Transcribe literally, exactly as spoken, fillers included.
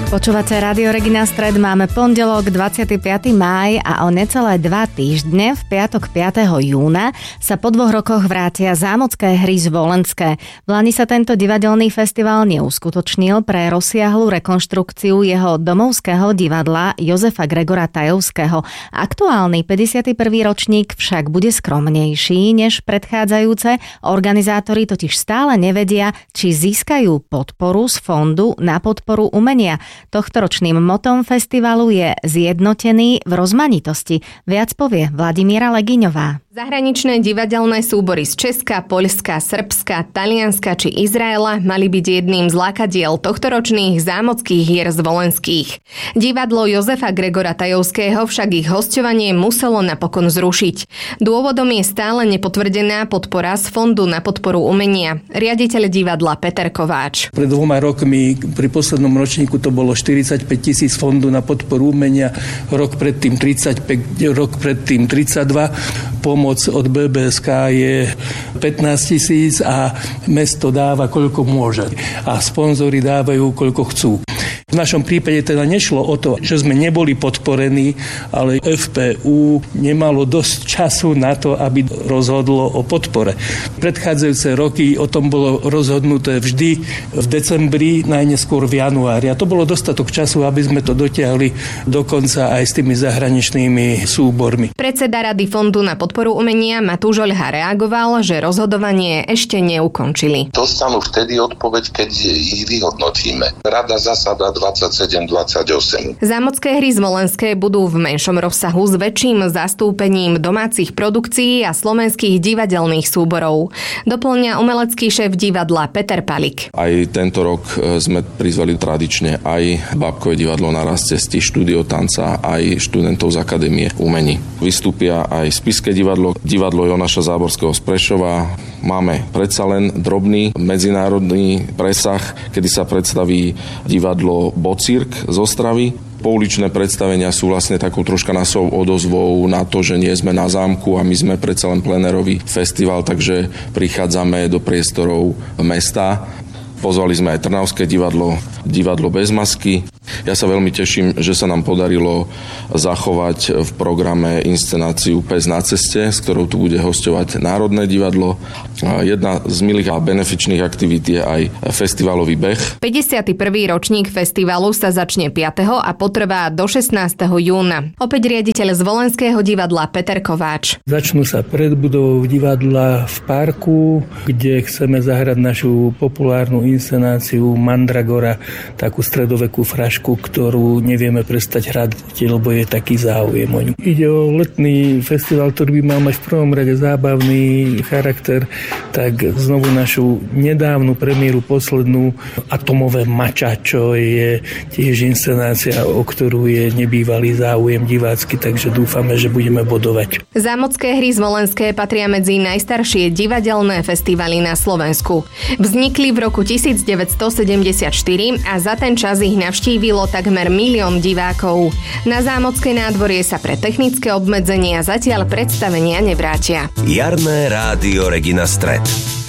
Počúvate Rádio Regina Stred, máme pondelok dvadsiateho piateho máj a o necelé dva týždne, v piatok piateho júna, sa po dvoch rokoch vrátia Zámocké hry zvolenské. V Lani sa tento divadelný festival neuskutočnil pre rozsiahlu rekonštrukciu jeho domovského divadla Jozefa Gregora Tajovského. Aktuálny päťdesiaty prvý ročník však bude skromnejší než predchádzajúce. Organizátori totiž stále nevedia, či získajú podporu z Fondu na podporu umenia. Tohtoročným motom festivalu je Zjednotený v rozmanitosti. Viac povie Vladimíra Legiňová. Zahraničné divadelné súbory z Česka, Poľska, Srbska, Talianska či Izraela mali byť jedným z lákadiel tohtoročných zámockých hier zvolenských. Divadlo Jozefa Gregora Tajovského však ich hosťovanie muselo napokon zrušiť. Dôvodom je stále nepotvrdená podpora z Fondu na podporu umenia. Riaditeľ divadla Peter Kováč. Pred dvoma rokmi pri poslednom ročníku to bolo štyridsaťpäť tisíc Fondu na podporu umenia, rok predtým tridsaťpäť, rok predtým tridsaťdva. Pomoc od bé bé es ká je pätnásť tisíc a mesto dáva koľko môže a sponzori dávajú koľko chcú. V našom prípade teda nešlo o to, že sme neboli podporení, ale ef pé ú nemalo dosť času na to, aby rozhodlo o podpore. Predchádzajúce roky o tom bolo rozhodnuté vždy v decembri, najneskôr v januári. A to bolo dostatok času, aby sme to dotiahli dokonca aj s tými zahraničnými súbormi. Predseda Rady Fondu na podporu umenia Matúš Oľha reagoval, že rozhodovanie ešte neukončili. Dostanú vtedy odpoveď, keď ich vyhodnotíme. Rada zasada dvadsaťsedem dvadsaťosem. Zámocké hry zvolenské budú v menšom rozsahu s väčším zastúpením domácich produkcií a slovenských divadelných súborov. Doplňa umelecký šéf divadla Peter Palik. Aj tento rok sme prizvali tradične aj Bábkové divadlo na rast cesty, štúdio tanca, aj študentov z Akadémie umení. Vystúpia aj Spišské divadlo, divadlo Jonáša Záborského z Prešova. Máme predsa len drobný medzinárodný presah, kedy sa predstaví divadlo Bocírk z Ostravy. Pouličné predstavenia sú vlastne takou troška nasou odozvou na to, že nie sme na zámku a my sme predsa len plenérový festival, takže prichádzame do priestorov mesta. Pozvali sme aj Trnavské divadlo, divadlo Bez masky. Ja sa veľmi teším, že sa nám podarilo zachovať v programe inscenáciu Pes na ceste, s ktorou tu bude hosťovať Národné divadlo. Jedna z milých a benefičných aktivít je aj festivalový beh. päťdesiaty prvý ročník festivalu sa začne piateho a potrvá do šestnásteho júna. Opäť riaditeľ Zvolenského divadla Peter Kováč. Začnú sa pred budovou divadla v parku, kde chceme zahrať našu populárnu inscenáciu Mandragora, takú stredovekú frašku, ktorú nevieme prestať hrať, lebo je taký záujem o ňu. Ide o letný festival, ktorý by mal mať v prvom rade zábavný charakter, tak znovu našu nedávnu premiéru, poslednú Atomové mača, čo je tiež inscenácia, o ktorú je nebývalý záujem divácky, takže dúfame, že budeme bodovať. Zámocké hry zvolenské patria medzi najstaršie divadelné festivaly na Slovensku. Vznikli v roku devätnásťstosedemdesiatštyri a za ten čas ich navštívilo takmer milión divákov. Na Zámocké nádvorie sa pre technické obmedzenia zatiaľ predstavenia nevrátia. Jarné rádio Regina Stred.